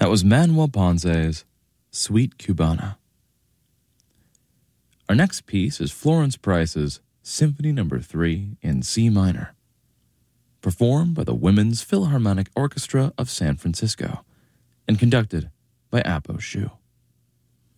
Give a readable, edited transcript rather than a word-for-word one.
That was Manuel Ponce's Suite Cubana. Our next piece is Florence Price's Symphony No. 3 in C minor, performed by the Women's Philharmonic Orchestra of San Francisco and conducted by Apo Shu.